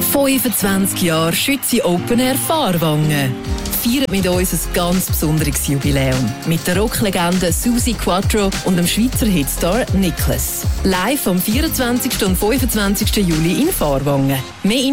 25 Jahre Schützi Open Air Fahrwangen. Feiert mit uns ein ganz besonderes Jubiläum. Mit der Rocklegende Susi Quattro und dem Schweizer Hitstar Nicholas. Live am 24. und 25. Juli in Fahrwangen. Mehr